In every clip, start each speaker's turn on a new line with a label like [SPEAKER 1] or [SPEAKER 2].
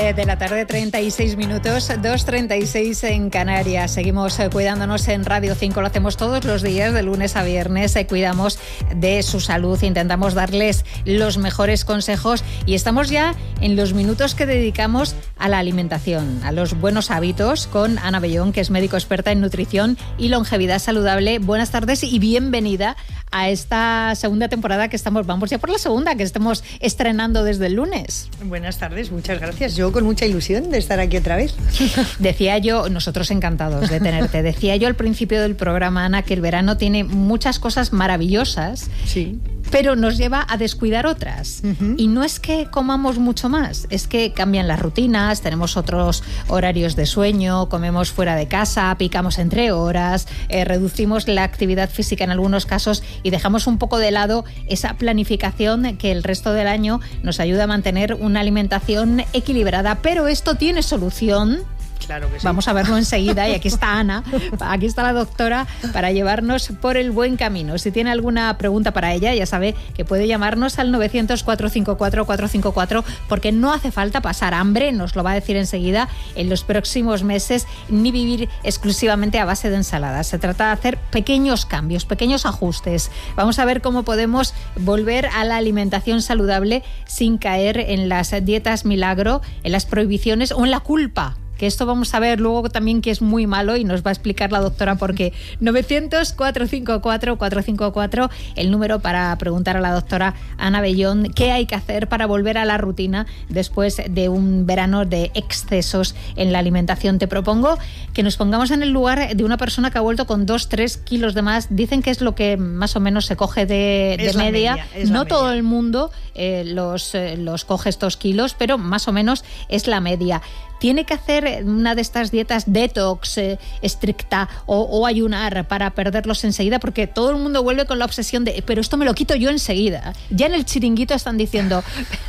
[SPEAKER 1] de la tarde, 36 minutos, 2:36 en Canarias. Seguimos cuidándonos en Radio 5, lo hacemos todos los días, de lunes a viernes. Cuidamos de su salud, intentamos darles los mejores consejos y estamos ya en los minutos que dedicamos a la alimentación, a los buenos hábitos, con Ana Bellón, que es médico experta en nutrición y longevidad saludable. Buenas tardes y bienvenida a esta segunda temporada que vamos ya por la segunda, que estamos estrenando desde el lunes.
[SPEAKER 2] Buenas tardes, muchas gracias. Yo con mucha ilusión de estar aquí otra vez.
[SPEAKER 1] Decía yo, nosotros encantados de tenerte, decía yo al principio del programa, Ana, que el verano tiene muchas cosas maravillosas,
[SPEAKER 2] sí,
[SPEAKER 1] pero nos lleva a descuidar otras. Y no es que comamos mucho más, es que cambian las rutinas, tenemos otros horarios de sueño, comemos fuera de casa, picamos entre horas, reducimos la actividad física en algunos casos y dejamos un poco de lado esa planificación que el resto del año nos ayuda a mantener una alimentación equilibrada. Pero esto tiene solución.
[SPEAKER 2] Claro que sí.
[SPEAKER 1] Vamos a verlo enseguida y aquí está Ana, aquí está la doctora para llevarnos por el buen camino. Si tiene alguna pregunta para ella, ya sabe que puede llamarnos al 900-454-454 porque no hace falta pasar hambre, nos lo va a decir enseguida, en los próximos meses, ni vivir exclusivamente a base de ensaladas. Se trata de hacer pequeños cambios, pequeños ajustes. Vamos a ver cómo podemos volver a la alimentación saludable sin caer en las dietas milagro, en las prohibiciones o en la culpa. Que esto vamos a ver luego también que es muy malo y nos va a explicar la doctora por qué. 900-454-454, el número para preguntar a la doctora Ana Bellón qué hay que hacer para volver a la rutina después de un verano de excesos en la alimentación. Te propongo que nos pongamos en el lugar de una persona que ha vuelto con 2-3 kilos de más. Dicen que es lo que más o menos se coge de media. No todo el mundo los coge estos kilos, pero más o menos es la media. ¿Tiene que hacer una de estas dietas detox estricta o ayunar para perderlos enseguida? Porque todo el mundo vuelve con la obsesión de pero esto me lo quito yo enseguida. Ya en el chiringuito están diciendo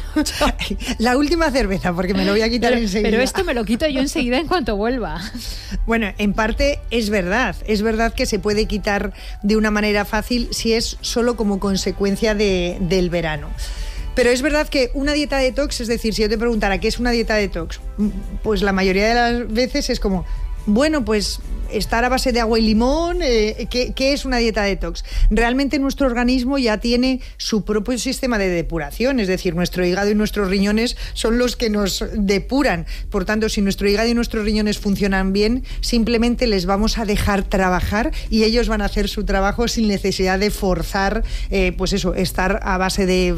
[SPEAKER 2] la última cerveza porque me lo voy a quitar enseguida.
[SPEAKER 1] Pero esto me lo quito yo enseguida en cuanto vuelva.
[SPEAKER 2] Bueno, en parte es verdad que se puede quitar de una manera fácil si es solo como consecuencia del verano. Pero es verdad que una dieta detox, es decir, si yo te preguntara qué es una dieta detox, pues la mayoría de las veces es como, bueno, pues estar a base de agua y limón, ¿qué es una dieta detox? Realmente nuestro organismo ya tiene su propio sistema de depuración, es decir, nuestro hígado y nuestros riñones son los que nos depuran. Por tanto, si nuestro hígado y nuestros riñones funcionan bien, simplemente les vamos a dejar trabajar y ellos van a hacer su trabajo sin necesidad de forzar, pues eso, estar a base de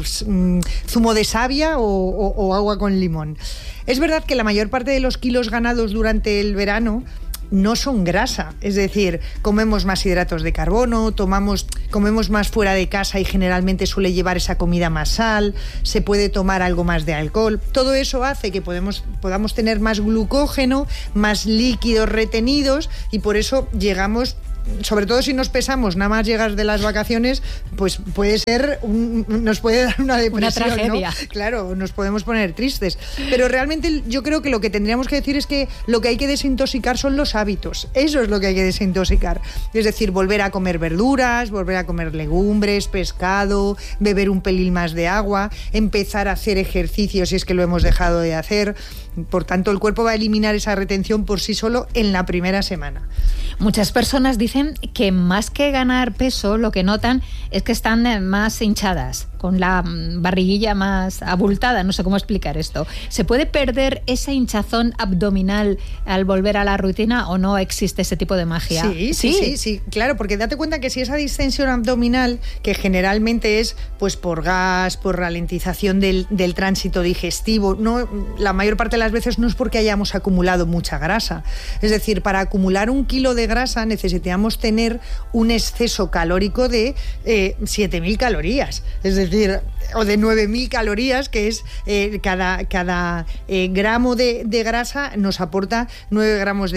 [SPEAKER 2] zumo de savia o agua con limón. Es verdad que la mayor parte de los kilos ganados durante el verano no son grasa, es decir, comemos más hidratos de carbono, comemos más fuera de casa y generalmente suele llevar esa comida más sal, se puede tomar algo más de alcohol. Todo eso hace que podamos tener más glucógeno, más líquidos retenidos y por eso llegamos, sobre todo si nos pesamos, nada más llegas de las vacaciones, pues puede ser nos puede dar una depresión,
[SPEAKER 1] una tragedia,
[SPEAKER 2] ¿no? Claro, nos podemos poner tristes. Pero realmente yo creo que lo que tendríamos que decir es que lo que hay que desintoxicar son los hábitos. Eso es lo que hay que desintoxicar. Es decir, volver a comer verduras, volver a comer legumbres, pescado, beber un pelín más de agua, empezar a hacer ejercicio si es que lo hemos dejado de hacer. Por tanto, el cuerpo va a eliminar esa retención por sí solo en la primera semana.
[SPEAKER 1] Muchas personas dicen que más que ganar peso, lo que notan es que están más hinchadas, con la barriguilla más abultada, no sé cómo explicar esto. ¿Se puede perder esa hinchazón abdominal al volver a la rutina o no existe ese tipo de magia?
[SPEAKER 2] Sí, claro, porque date cuenta que si esa distensión abdominal, que generalmente es pues por gas, por ralentización del tránsito digestivo, no, la mayor parte de las veces no es porque hayamos acumulado mucha grasa. Es decir, para acumular 1 kilo de grasa necesitamos tener un exceso calórico de 7.000 calorías. Es decir, o de 9.000 calorías, que es cada gramo de grasa nos aporta 9 gramos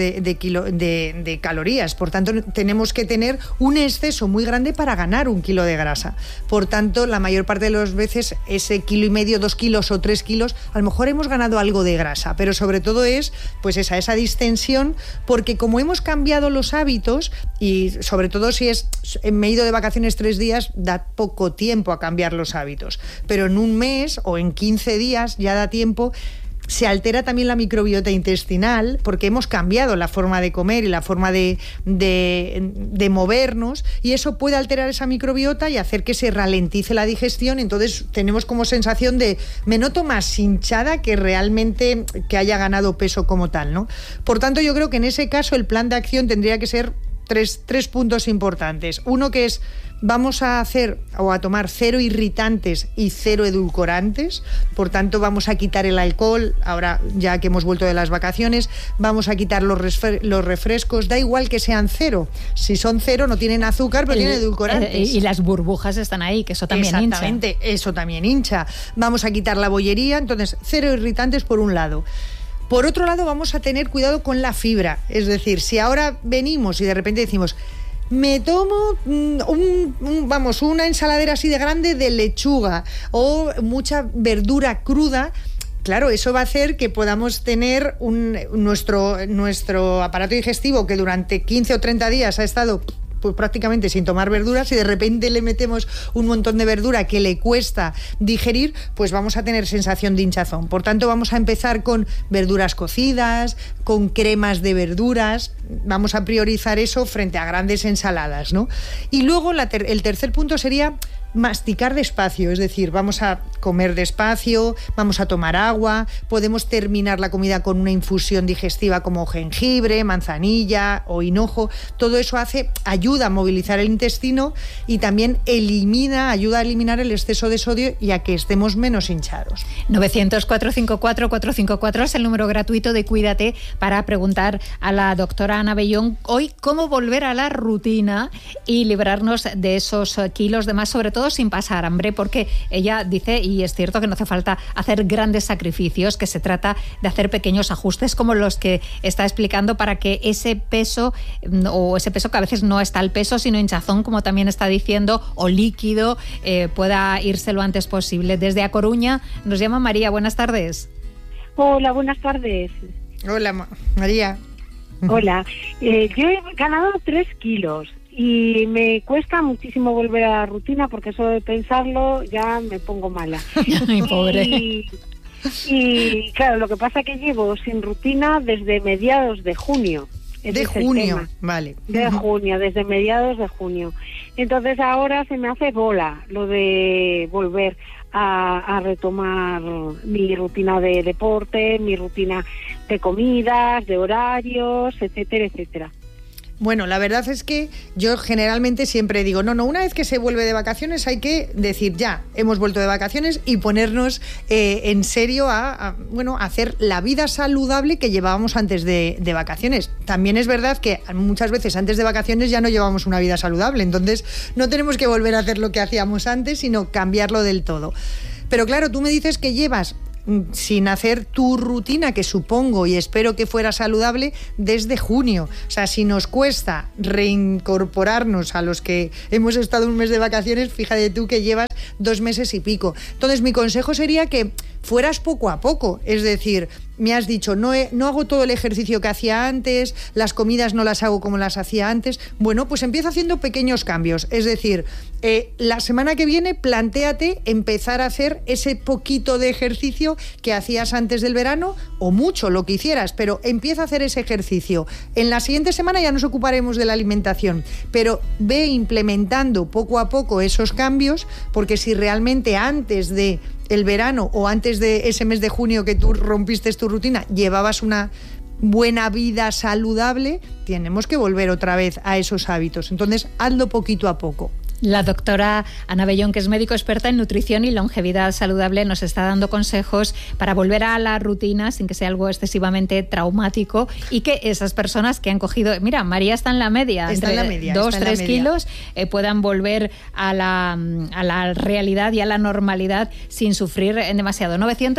[SPEAKER 2] de calorías. Por tanto, tenemos que tener un exceso muy grande para ganar 1 kilo de grasa. Por tanto, la mayor parte de las veces ese 1,5 kilos, 2 kilos o 3 kilos, a lo mejor hemos ganado algo de grasa, pero sobre todo es pues esa distensión, porque como hemos cambiado los hábitos, y sobre todo si me he ido de vacaciones 3 días, da poco tiempo a cambiar los hábitos, pero en un mes o en 15 días ya da tiempo. se altera también la microbiota intestinal, porque hemos cambiado la forma de comer y la forma de movernos, y eso puede alterar esa microbiota y hacer que se ralentice la digestión. Entonces tenemos como sensación de me noto más hinchada que realmente que haya ganado peso como tal, ¿no? Por tanto, yo creo que en ese caso el plan de acción tendría que ser tres puntos importantes. Uno, que es: vamos a hacer o a tomar 0 irritantes y 0 edulcorantes. Por tanto, vamos a quitar el alcohol, ahora ya que hemos vuelto de las vacaciones, vamos a quitar los refrescos, da igual que sean 0. Si son 0 no tienen azúcar, pero tienen edulcorantes.
[SPEAKER 1] Y las burbujas están ahí, que eso también hincha.
[SPEAKER 2] Exactamente, eso también hincha. Vamos a quitar la bollería, entonces 0 irritantes por un lado. Por otro lado, vamos a tener cuidado con la fibra. Es decir, si ahora venimos y de repente decimos: me tomo una ensaladera así de grande de lechuga o mucha verdura cruda, claro, eso va a hacer que podamos tener nuestro aparato digestivo, que durante 15 o 30 días ha estado pues prácticamente sin tomar verduras, y de repente le metemos un montón de verdura que le cuesta digerir, pues vamos a tener sensación de hinchazón. Por tanto, vamos a empezar con verduras cocidas, con cremas de verduras. Vamos a priorizar eso frente a grandes ensaladas, ¿no? Y luego el tercer punto sería masticar despacio, es decir, vamos a comer despacio, vamos a tomar agua, podemos terminar la comida con una infusión digestiva como jengibre, manzanilla o hinojo. Todo eso ayuda a movilizar el intestino y también ayuda a eliminar el exceso de sodio y a que estemos menos hinchados.
[SPEAKER 1] 900-454-454 es el número gratuito de Cuídate para preguntar a la doctora Ana Bellón hoy cómo volver a la rutina y librarnos de esos kilos de más, sobre todo sin pasar hambre, porque ella dice, y es cierto, que no hace falta hacer grandes sacrificios, que se trata de hacer pequeños ajustes como los que está explicando para que ese peso que a veces no está al peso sino hinchazón, como también está diciendo, o líquido, pueda irse lo antes posible. Desde A Coruña nos llama María. Buenas tardes.
[SPEAKER 3] Hola, buenas tardes.
[SPEAKER 2] Hola, María.
[SPEAKER 3] Hola, yo he ganado 3 kilos y me cuesta muchísimo volver a la rutina, porque solo de pensarlo ya me pongo mala.
[SPEAKER 1] Ay, pobre.
[SPEAKER 3] Y claro, lo que pasa es que llevo sin rutina desde mediados de junio.
[SPEAKER 2] De junio, vale.
[SPEAKER 3] De junio, desde mediados de junio. Entonces ahora se me hace bola lo de volver a retomar mi rutina de deporte, mi rutina de comidas, de horarios, etcétera, etcétera.
[SPEAKER 2] Bueno, la verdad es que yo generalmente siempre digo, no, una vez que se vuelve de vacaciones hay que decir, ya, hemos vuelto de vacaciones, y ponernos en serio a hacer la vida saludable que llevábamos antes de vacaciones. También es verdad que muchas veces antes de vacaciones ya no llevamos una vida saludable, entonces no tenemos que volver a hacer lo que hacíamos antes, sino cambiarlo del todo. Pero claro, tú me dices que llevas sin hacer tu rutina, que supongo y espero que fuera saludable, desde junio. O sea, si nos cuesta reincorporarnos a los que hemos estado un mes de vacaciones, fíjate tú que llevas 2 meses y pico. Entonces, mi consejo sería que fueras poco a poco, es decir, me has dicho, no hago todo el ejercicio que hacía antes, las comidas no las hago como las hacía antes. Bueno, pues empieza haciendo pequeños cambios. Es decir, la semana que viene plantéate empezar a hacer ese poquito de ejercicio que hacías antes del verano, o mucho, lo que hicieras, pero empieza a hacer ese ejercicio. En la siguiente semana ya nos ocuparemos de la alimentación, pero ve implementando poco a poco esos cambios, porque si realmente antes de el verano o antes de ese mes de junio que tú rompiste tu rutina llevabas una buena vida saludable, tenemos que volver otra vez a esos hábitos. Entonces, hazlo poquito a poco.
[SPEAKER 1] La doctora Ana Bellón, que es médico experta en nutrición y longevidad saludable, nos está dando consejos para volver a la rutina sin que sea algo excesivamente traumático, y que esas personas que han cogido, mira, María está en la media,
[SPEAKER 2] está
[SPEAKER 1] entre
[SPEAKER 2] en la media,
[SPEAKER 1] 2-3 kilos, puedan volver a la realidad y a la normalidad sin sufrir demasiado.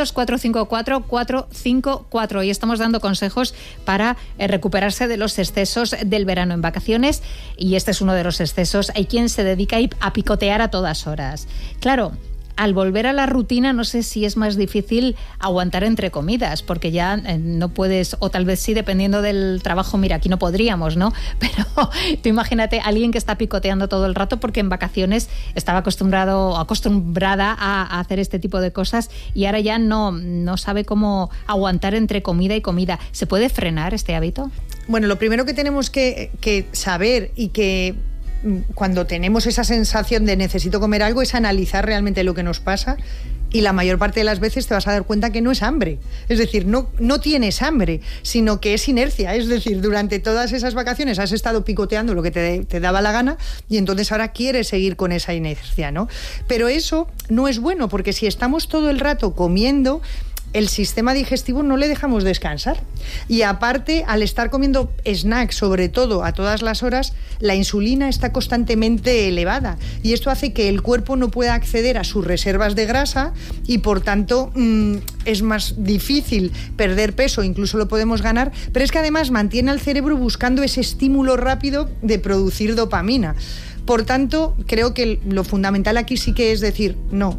[SPEAKER 1] 900-454-454, y estamos dando consejos para recuperarse de los excesos del verano en vacaciones, y este es uno de los excesos. Hay quien se dedica a picotear a todas horas. Claro, al volver a la rutina no sé si es más difícil aguantar entre comidas, porque ya no puedes, o tal vez sí, dependiendo del trabajo, mira, aquí no podríamos, ¿no? Pero tú imagínate a alguien que está picoteando todo el rato porque en vacaciones estaba acostumbrada a hacer este tipo de cosas y ahora ya no sabe cómo aguantar entre comida y comida. ¿Se puede frenar este hábito?
[SPEAKER 2] Bueno, lo primero que tenemos que saber y que cuando tenemos esa sensación de necesito comer algo es analizar realmente lo que nos pasa, y la mayor parte de las veces te vas a dar cuenta que no es hambre, es decir, no tienes hambre, sino que es inercia, es decir, durante todas esas vacaciones has estado picoteando lo que te daba la gana y entonces ahora quieres seguir con esa inercia, ¿no? Pero eso no es bueno, porque si estamos todo el rato comiendo, el sistema digestivo no le dejamos descansar. Y aparte, al estar comiendo snacks, sobre todo a todas las horas, la insulina está constantemente elevada. Y esto hace que el cuerpo no pueda acceder a sus reservas de grasa y, por tanto, es más difícil perder peso, incluso lo podemos ganar. Pero es que además mantiene al cerebro buscando ese estímulo rápido de producir dopamina. Por tanto, creo que lo fundamental aquí sí que es decir,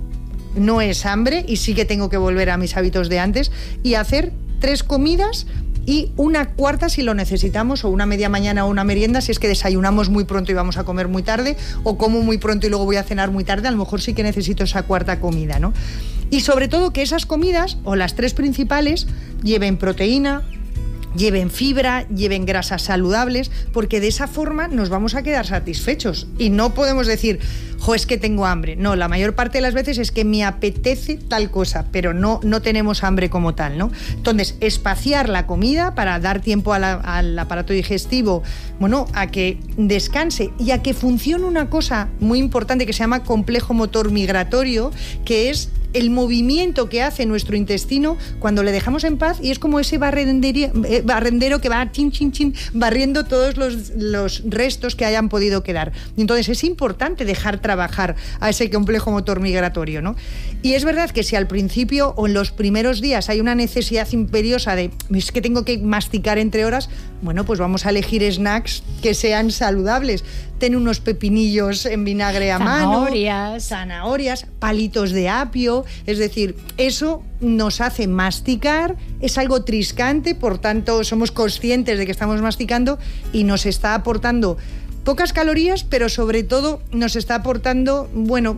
[SPEAKER 2] no es hambre y sí que tengo que volver a mis hábitos de antes y hacer 3 comidas y una cuarta si lo necesitamos, o una media mañana o una merienda si es que desayunamos muy pronto y vamos a comer muy tarde, o como muy pronto y luego voy a cenar muy tarde, a lo mejor sí que necesito esa cuarta comida, ¿no? Y sobre todo que esas comidas, o las 3 principales, lleven proteína, lleven fibra, lleven grasas saludables, porque de esa forma nos vamos a quedar satisfechos y no podemos decir, es que tengo hambre. No, la mayor parte de las veces es que me apetece tal cosa, pero no tenemos hambre como tal, ¿no? Entonces, espaciar la comida para dar tiempo al aparato digestivo, a que descanse y a que funcione una cosa muy importante que se llama complejo motor migratorio, que es el movimiento que hace nuestro intestino cuando le dejamos en paz, y es como ese barrendero que va chin, chin, chin, barriendo todos los restos que hayan podido quedar. Y entonces es importante dejar trabajar a ese complejo motor migratorio, ¿no? Y es verdad que si al principio o en los primeros días hay una necesidad imperiosa de es que tengo que masticar entre horas, pues vamos a elegir snacks que sean saludables. Ten unos pepinillos en vinagre a mano, zanahorias, palitos de apio, es decir, eso nos hace masticar, es algo triscante, por tanto somos conscientes de que estamos masticando y nos está aportando pocas calorías, pero sobre todo nos está aportando,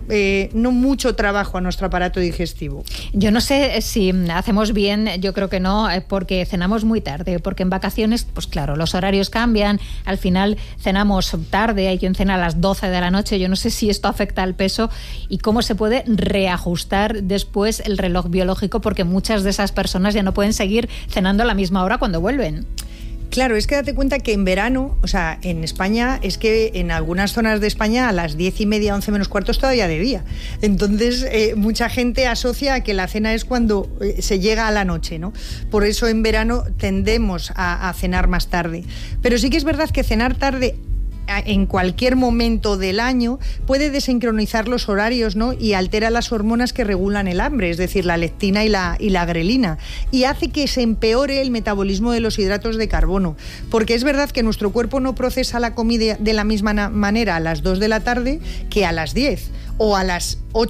[SPEAKER 2] no mucho trabajo a nuestro aparato digestivo.
[SPEAKER 1] Yo no sé si hacemos bien, yo creo que no, porque cenamos muy tarde, porque en vacaciones, pues claro, los horarios cambian, al final cenamos tarde, hay quien cena a las 12 de la noche, yo no sé si esto afecta al peso y cómo se puede reajustar después el reloj biológico, porque muchas de esas personas ya no pueden seguir cenando a la misma hora cuando vuelven.
[SPEAKER 2] Claro, es que date cuenta que en verano, en España, es que en algunas zonas de España a las 10:30, 11 menos cuarto es todavía de día. Entonces, mucha gente asocia a que la cena es cuando se llega a la noche, ¿no? Por eso en verano tendemos a cenar más tarde. Pero sí que es verdad que cenar tarde en cualquier momento del año puede desincronizar los horarios, ¿no? Y altera las hormonas que regulan el hambre, es decir, la leptina y la grelina, y hace que se empeore el metabolismo de los hidratos de carbono, porque es verdad que nuestro cuerpo no procesa la comida de la misma manera a las 2 de la tarde que a las 10 o a las 8